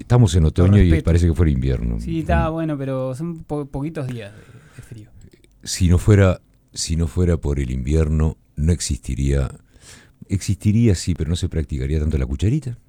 estamos en otoño y respeto. parece que fuera invierno. Sí, está bueno, pero son poquitos días de frío. Si no fuera por el invierno, no existiría sí, pero no se practicaría tanto la cucharita.